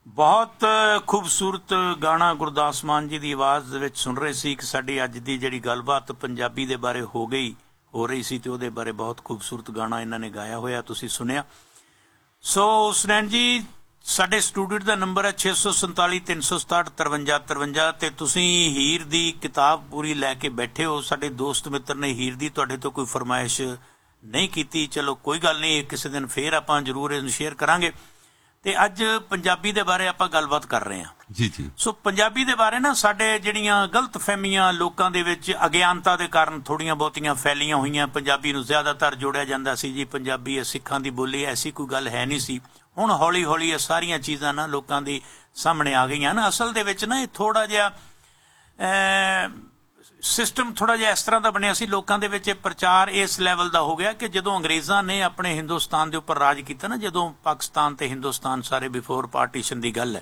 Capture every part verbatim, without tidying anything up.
बहुत खूबसूरत गाना गुरदास मान जी की आवाज़ ਦੇ ਵਿੱਚ ਸੁਣ ਰਹੇ ਸੀ ਕਿ ਸਾਡੀ ਅੱਜ ਦੀ ਜਿਹੜੀ ਗੱਲਬਾਤ ਪੰਜਾਬੀ ਦੇ ਬਾਰੇ ਹੋ ਗਈ ਹੋ ਰਹੀ ਸੀ ਤੇ ਉਹਦੇ ਬਾਰੇ ਬਹੁਤ ਖੂਬਸੂਰਤ ਗਾਣਾ ਇਹਨਾਂ ਨੇ ਗਾਇਆ ਹੋਇਆ ਤੁਸੀਂ ਸੁਣਿਆ। ਸੋ ਸੁਨੈਣ ਜੀ ਸਾਡੇ ਸਟੂਡੀਓ ਦਾ ਨੰਬਰ ਹੈ ਛੇ ਸੌ ਸੰਤਾਲੀ ਤਿੰਨ ਸੌ ਸਤਾਹਠ ਤਰਵੰਜਾ ਤਰਵੰਜਾ ਤੇ ਤੁਸੀਂ ਹੀਰ ਦੀ ਕਿਤਾਬ ਪੂਰੀ ਲੈ ਕੇ ਬੈਠੇ ਹੋ। ਸਾਡੇ ਦੋਸਤ ਮਿੱਤਰ ਨੇ ਹੀਰ ਦੀ ਤੁਹਾਡੇ ਤੋਂ ਕੋਈ ਫਰਮਾਇਸ਼ नहीं की। चलो कोई गल नहीं, किसी दिन फिर आप जरूर इस शेयर करांगे। ते अज पंजाबी दे बारे आप गलबात कर रहे हैं जी जी। सो पंजाबी दे बारे ना साडे जिहड़ियां गलत फहमियां लोकां दे विच अज्ञानता दे कारण थोड़ियां बहुतियां फैलियां होईयां। पंजाबी नूं ज़्यादातर जोड़िया जांदा सी जी, पंजाबी सिखां दी बोली, ऐसी कोई गल है नहीं सी। हुण हौली हौली ये सारियां चीज़ां ना लोकां दी सामने आ गईयां ना। असल दे विच ना ये थोड़ा जिहा सिस्टम थोड़ा जिहा इस तरह का बनिया सी, लोगों के प्रचार इस लैवल का हो गया कि जो अंग्रेज़ों ने अपने हिंदुस्तान के उपर राज किया ना, जो पाकिस्तान ते हिंदुस्तान सारे बिफोर पार्टीशन की गल है,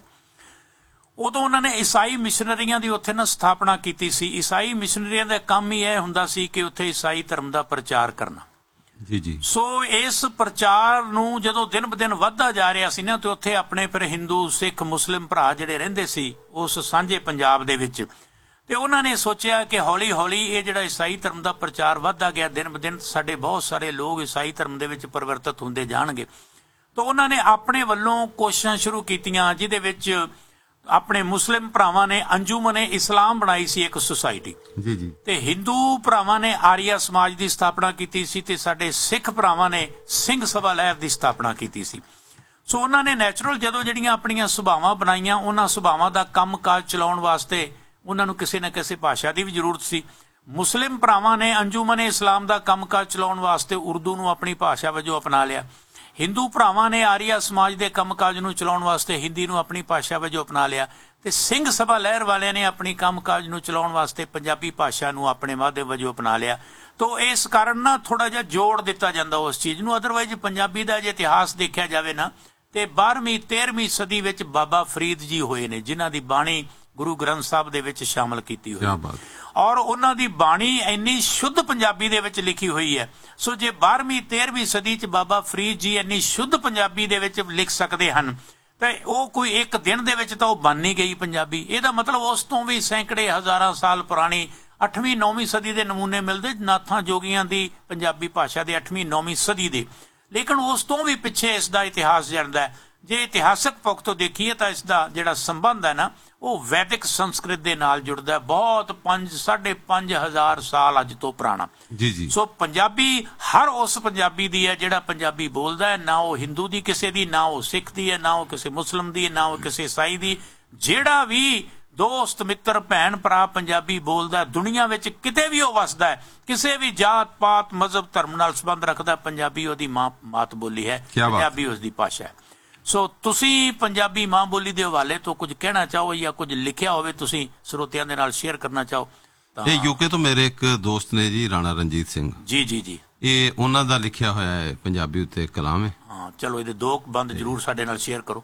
उदों उन्होंने ईसाई मिशनरियां की उत्थे ना स्थापना की सी। ईसाई मिशनरियां का काम ही यह हुंदा सी कि उत्थे ईसाई धर्म का प्रचार करना जी जी। सो इस प्रचार नूं जदों दिन ब दिन वधदा जा रहा सी ना, तो उत्थे अपने फिर हिंदू सिख मुस्लिम भरा जिहड़े रहिंदे सी उस सांझे पंजाब दे विच, ਤੇ ਉਹਨਾਂ ਨੇ ਸੋਚਿਆ ਕਿ ਹੌਲੀ ਹੌਲੀ ਇਹ ਜਿਹੜਾ ਈਸਾਈ ਧਰਮ ਦਾ ਪ੍ਰਚਾਰ ਵੱਧਦਾ ਗਿਆ, ਦਿਨ ਬ ਦਿਨ ਸਾਡੇ ਬਹੁਤ ਸਾਰੇ ਲੋਕ ਈਸਾਈ ਧਰਮ ਦੇ ਵਿੱਚ ਪਰਿਵਰਤਿਤ ਹੁੰਦੇ ਜਾਣਗੇ। ਤਾਂ ਉਹਨਾਂ ਨੇ ਆਪਣੇ ਵੱਲੋਂ ਕੋਸ਼ਿਸ਼ਾਂ ਸ਼ੁਰੂ ਕੀਤੀਆਂ, ਜਿਹਦੇ ਵਿੱਚ ਆਪਣੇ ਮੁਸਲਿਮ ਭਰਾਵਾਂ ਨੇ ਅੰਜੁਮਨ ਇਸਲਾਮ ਬਣਾਈ ਸੀ ਇੱਕ ਸੁਸਾਇਟੀ ਜੀ ਜੀ, ਤੇ ਹਿੰਦੂ ਭਰਾਵਾਂ ਨੇ ਆਰੀਆ ਸਮਾਜ ਦੀ ਸਥਾਪਨਾ ਕੀਤੀ ਸੀ, ਤੇ ਸਾਡੇ ਸਿੱਖ ਭਰਾਵਾਂ ਨੇ ਸਿੰਘ ਸਭਾ ਲਹਿਰ ਦੀ ਸਥਾਪਨਾ ਕੀਤੀ ਸੀ। ਸੋ ਉਹਨਾਂ ਨੇ ਨੈਚੁਰਲ ਜਦੋਂ ਜਿਹੜੀਆਂ ਆਪਣੀਆਂ ਸੁਭਾਵਾਂ ਬਣਾਈਆਂ, ਉਹਨਾਂ ਸੁਭਾਵਾਂ ਦਾ ਕੰਮ ਕਾਜ ਚਲਾਉਣ ਵਾਸਤੇ उन्होंने किसी न किसी भाषा की भी जरूरत सी। मुस्लिम भरावां ने अंजुमन इस्लाम का काम काज चलाउण वास्ते उर्दू नूं अपनी भाषा वजों अपना लिया। हिंदू भरावां ने आर्या समाज के काम काज नूं चलाउण वास्ते हिंदी नूं अपनी भाषा वजों अपना लिया, ते सिंह सभा लहर वालियां ने अपनी काम काज नूं चलाउण वास्ते पंजाबी भाषा नूं अपने माध्यम वजों अपना लिया। तो इस कारण ना थोड़ा जिहा जोड़ दिता जांदा उस चीज़ नूं। अदरवाइज पंजाबी का जे इतिहास देखा जाए ना, तो बारहवीं तेरहवीं सदी में बाबा फरीद जी होए ने, जिन्हां दी बाणी गुरु ग्रंथ साहब दे विच शामिल कीती हुई, और उन्हां दी बाणी इन्नी शुद्ध पंजाबी दे विच लिखी हुई है। सो जे बारहवीं तेरहवीं सदी च बाबा फरीद जी इन्नी शुद्ध पंजाबी दे विच लिख सकते हैं, तो वो कोई एक दिन दे विच तां बन नहीं गई पंजाबी। इहदा मतलब उस तों भी सैकड़े हज़ारां साल पुरानी अठवीं नौवीं सदी के नमूने मिलते नाथां जोगियां दी पंजाबी भाषा के अठवीं नौवीं सदी के, लेकिन उस तो भी पिछे इसका इतिहास जाता है। जे इतिहासक पक्ष तो देखिए तो इसका जिहड़ा संबंध है ना, वो वैदिक संस्कृत के नाल जुड़दा है, बहुत पंज साढ़े पंज हज़ार साल अज तो पुराना जी जी। सो पंजाबी हर उस पंजाबी दी है जिहड़ा पंजाबी बोलदा है, ना वो हिंदू दी किसी दी, ना वो सिख दी है, ना वो किसी मुस्लिम दी, ना वो किसी ईसाई दी। जिहड़ा भी दोस्त मित्र भैन भरा पंजाबी बोलदा, दुनिया विच किते भी वो वसदा है, किसी भी जात पात मजहब धर्म नाल संबंध रखदा, पंजाबी उसदी मां मात बोली है, पंजाबी उसदी भाषा है। सो तुसी पंजाबी मां बोली दे हवाले तो कुछ कहना चाहो या कुछ लिखिया होवे तुसी श्रोतियां दे नाल शेयर करना चाहो? ये यूके तो मेरे एक दोस्त ने जी, राणा रणजीत सिंह जी जी जी, ये उन्हां दा लिखिया होया है पंजाबी उत्ते कलाम है। हाँ चलो ये दो बंद जरूर साडे नाल शेयर करो।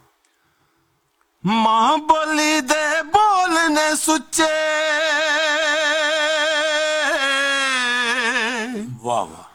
मां बोली दे बोलने सुच्चे, वाह वाह,